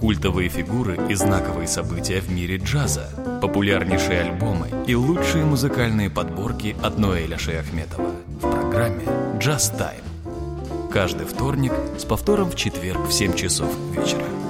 культовые фигуры и знаковые события в мире джаза, популярнейшие альбомы и лучшие музыкальные подборки от Ноэля Шейахметова в программе «Джаз Тайм». Каждый вторник с повтором в четверг в 7 часов вечера.